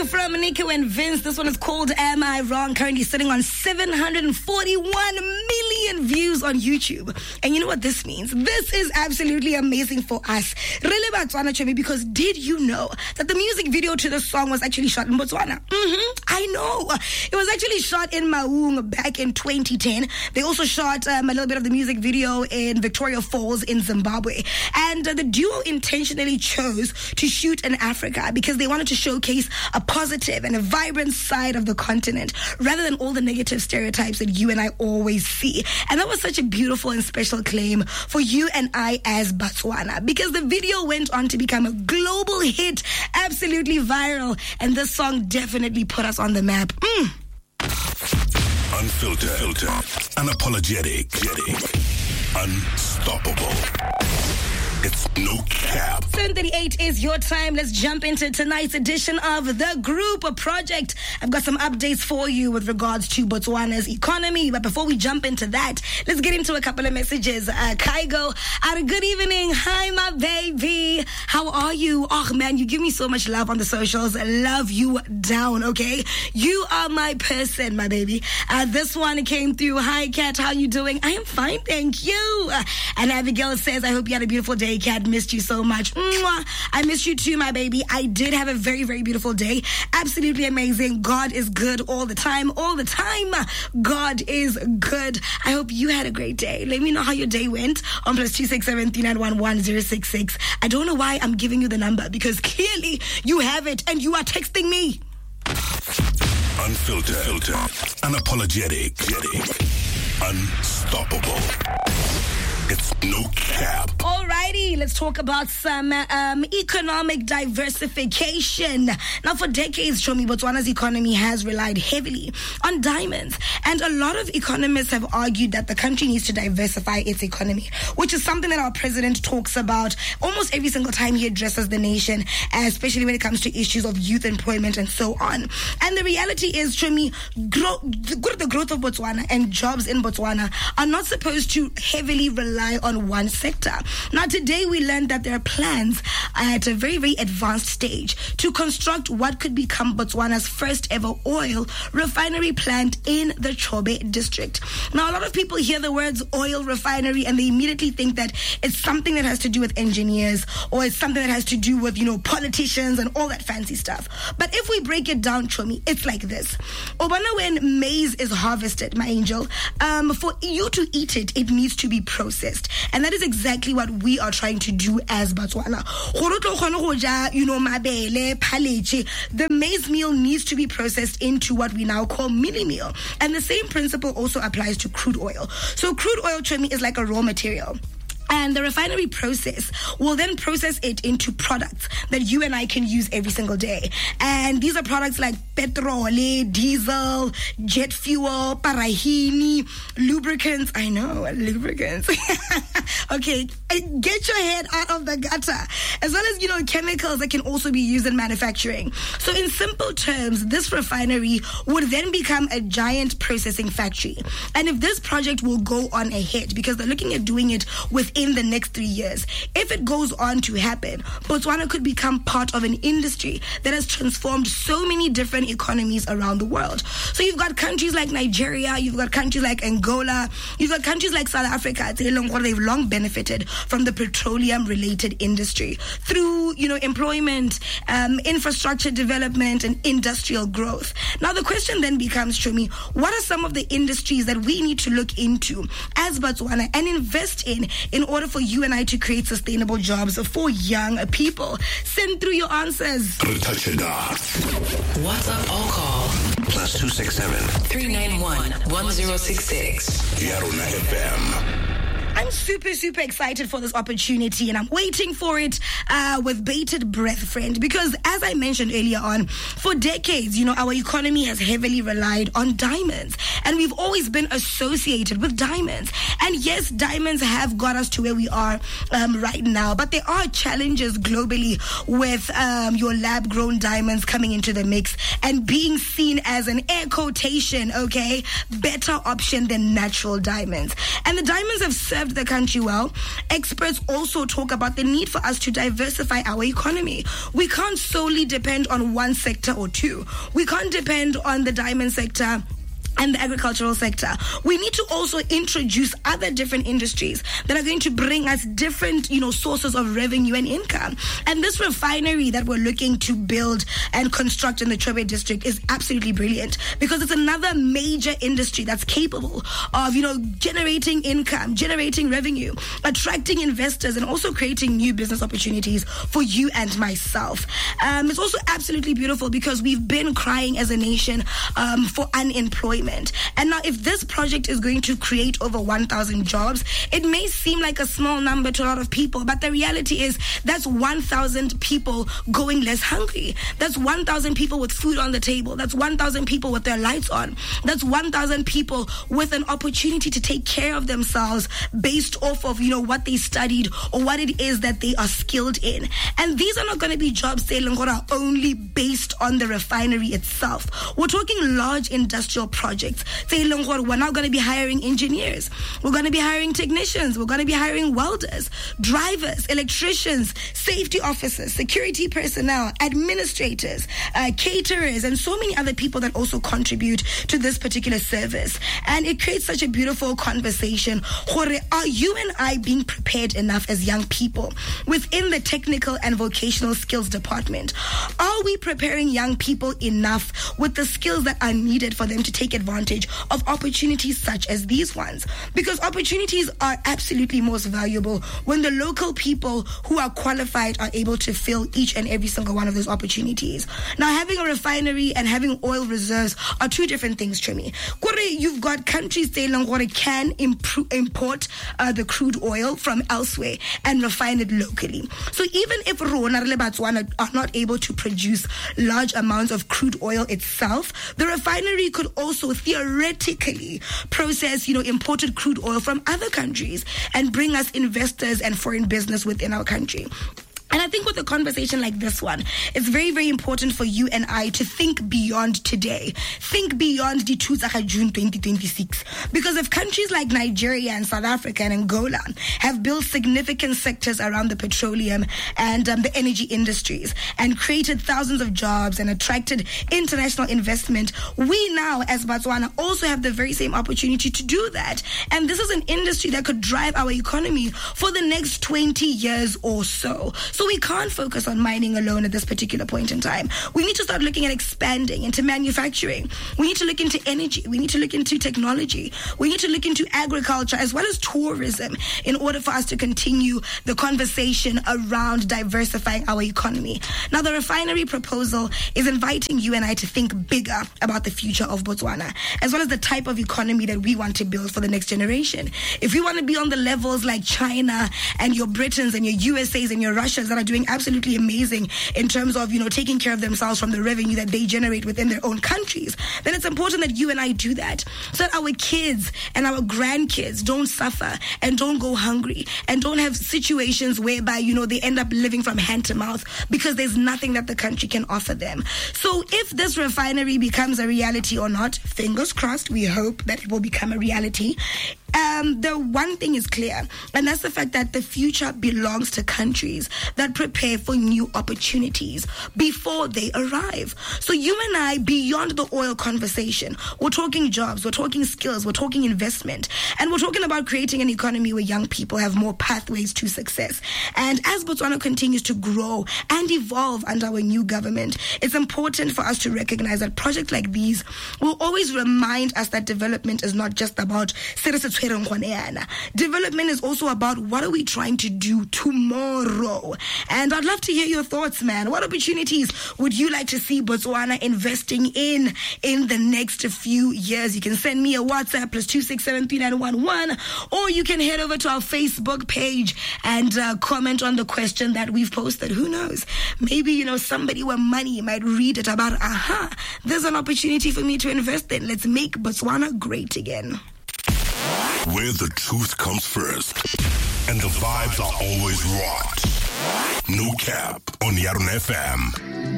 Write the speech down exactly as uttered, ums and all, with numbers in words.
from Nico and Vince. This one is called Am I Wrong? Currently sitting on seven hundred forty-one million views on YouTube. And you know what this means? This is absolutely amazing for us. Really Botswana, Chomi, because did you know that the music video to the song was actually shot in Botswana? Mm-hmm. I know. It was actually shot in Maung back in twenty ten. They also shot um, a little bit of the music video in Victoria Falls in Zimbabwe. And uh, the duo intentionally chose to shoot in Africa because they wanted to showcase a positive and a vibrant side of the continent rather than all the negative stereotypes that you and I always see. And that was such a beautiful and special claim for you and I as Botswana, because the video went on to become a global hit, absolutely viral, and this song definitely put us on the map. Mm. Unfiltered, filtered, unapologetic, unstoppable. It's no cap. seven thirty-eight is your time. Let's jump into tonight's edition of The Group Project. I've got some updates for you with regards to Botswana's economy. But before we jump into that, let's get into a couple of messages. Uh, Kaigo, uh, good evening. Hi, my baby. How are you? Oh, man, you give me so much love on the socials. I love you down, okay? You are my person, my baby. Uh, this one came through. Hi, Kat. How you doing? I am fine, thank you. Uh, and Abigail says, I hope you had a beautiful day. Kat, missed you so much. Mwah. I missed you too, my baby. I did have a very, very beautiful day. Absolutely amazing. God is good all the time. All the time. God is good. I hope you had a great day. Let me know how your day went on plus two six seven three nine one one zero six six. I don't know why I'm giving you the number, because clearly you have it and you are texting me. Unfiltered, filtered, unapologetic, unstoppable. It's no cap. Alrighty, let's talk about some um, economic diversification. Now, for decades, Chomi, Botswana's economy has relied heavily on diamonds. And a lot of economists have argued that the country needs to diversify its economy, which is something that our president talks about almost every single time he addresses the nation, especially when it comes to issues of youth employment and so on. And the reality is, Chomi, grow, the growth of Botswana and jobs in Botswana are not supposed to heavily rely on one sector. Now, today we learned that there are plans at a very, very advanced stage to construct what could become Botswana's first ever oil refinery plant in the Chobe district. Now, a lot of people hear the words oil refinery and they immediately think that it's something that has to do with engineers, or it's something that has to do with, you know, politicians and all that fancy stuff. But if we break it down, Chomi, it's like this. Obana, when maize is harvested, my angel, um, for you to eat it, it needs to be processed. And that is exactly what we are trying to do as Botswana. You know, the maize meal needs to be processed into what we now call milli meal. And the same principle also applies to crude oil. So crude oil, Chomi, is like a raw material. And the refinery process will then process it into products that you and I can use every single day. And these are products like petrol, diesel, jet fuel, parahini, lubricants. I know, lubricants. Okay, get your head out of the gutter. As well as, you know, chemicals that can also be used in manufacturing. So in simple terms, this refinery would then become a giant processing factory. And if this project will go on ahead, because they're looking at doing it within the next three years, if it goes on to happen, Botswana could become part of an industry that has transformed so many different economies around the world. So you've got countries like Nigeria, you've got countries like Angola, you've got countries like South Africa. They've long benefited from the petroleum-related industry through, you know, employment, um, infrastructure development, and industrial growth. Now, the question then becomes, Chomi, what are some of the industries that we need to look into as Botswana and invest in in order for you and I to create sustainable jobs for young people? Send through your answers. WhatsApp all call Plus two six seven three nine one one zero six six. Yarona F M. I'm super, super excited for this opportunity, and I'm waiting for it uh, with bated breath, friend, because as I mentioned earlier on, for decades, you know, our economy has heavily relied on diamonds, and we've always been associated with diamonds. And yes, diamonds have got us to where we are um, right now, but there are challenges globally with um, your lab-grown diamonds coming into the mix and being seen as an air quotation, okay, better option than natural diamonds. And the diamonds have served served the country well, experts also talk about the need for us to diversify our economy. We can't solely depend on one sector or two. We can't depend on the diamond sector and the agricultural sector. We need to also introduce other different industries that are going to bring us different, you know, sources of revenue and income. And this refinery that we're looking to build and construct in the Chobe district is absolutely brilliant, because it's another major industry that's capable of, you know, generating income, generating revenue, attracting investors, and also creating new business opportunities for you and myself. Um, it's also absolutely beautiful because we've been crying as a nation um, for unemployment. And now if this project is going to create over one thousand jobs, it may seem like a small number to a lot of people, but the reality is that's one thousand people going less hungry. That's one thousand people with food on the table. That's one thousand people with their lights on. That's one thousand people with an opportunity to take care of themselves based off of, you know, what they studied or what it is that they are skilled in. And these are not going to be jobs that are only based on the refinery itself. We're talking large industrial projects. We're now going to be hiring engineers. We're going to be hiring technicians. We're going to be hiring welders, drivers, electricians, safety officers, security personnel, administrators, uh, caterers, and so many other people that also contribute to this particular service. And it creates such a beautiful conversation. Are you and I being prepared enough as young people within the technical and vocational skills department? Are we preparing young people enough with the skills that are needed for them to take advantage of opportunities such as these ones? Because opportunities are absolutely most valuable when the local people who are qualified are able to fill each and every single one of those opportunities. Now, having a refinery and having oil reserves are two different things to me. You've got countries that can improve, import uh, the crude oil from elsewhere and refine it locally. So even if Rona le Botswana are not able to produce large amounts of crude oil itself, the refinery could also theoretically process, you know, imported crude oil from other countries and bring us investors and foreign business within our country. And I think with a conversation like this one, it's very, very important for you and I to think beyond today. Think beyond the June twenty twenty-six. Because if countries like Nigeria and South Africa and Angola have built significant sectors around the petroleum and um, the energy industries and created thousands of jobs and attracted international investment, we now as Botswana also have the very same opportunity to do that. And this is an industry that could drive our economy for the next twenty years or so. So we can't focus on mining alone at this particular point in time. We need to start looking at expanding into manufacturing. We need to look into energy. We need to look into technology. We need to look into agriculture as well as tourism in order for us to continue the conversation around diversifying our economy. Now, the refinery proposal is inviting you and I to think bigger about the future of Botswana, as well as the type of economy that we want to build for the next generation. If we want to be on the levels like China and your Britons and your U S As and your Russians that are doing absolutely amazing in terms of, you know, taking care of themselves from the revenue that they generate within their own countries, then it's important that you and I do that so that our kids and our grandkids don't suffer and don't go hungry and don't have situations whereby, you know, they end up living from hand to mouth because there's nothing that the country can offer them. So if this refinery becomes a reality or not, fingers crossed, we hope that it will become a reality. Um, the one thing is clear, and that's the fact that the future belongs to countries that prepare for new opportunities before they arrive. So you and I, beyond the oil conversation, we're talking jobs, we're talking skills, we're talking investment, and we're talking about creating an economy where young people have more pathways to success. And as Botswana continues to grow and evolve under our new government, it's important for us to recognize that projects like these will always remind us that development is not just about development is also about what are we trying to do tomorrow. And I'd love to hear your thoughts, man. What opportunities would you like to see Botswana investing in in the next few years? You can send me a WhatsApp plus two six seven three nine one one, or you can head over to our Facebook page and uh, comment on the question that we've posted. Who knows? Maybe, you know, somebody with money might read it about, aha, there's an opportunity for me to invest in. Let's make Botswana great again. Where the truth comes first and the vibes are always rocked. No cap on Yarun F M.